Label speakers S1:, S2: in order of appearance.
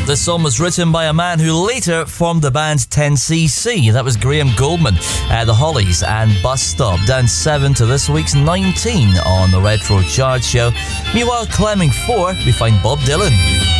S1: This song was written by a man who later formed the band 10cc. That was Graham Goldman, The Hollies and Bus Stop. Down 7 to this week's 19 on the Retro Chart Show. Meanwhile, climbing 4, we find Bob Dylan.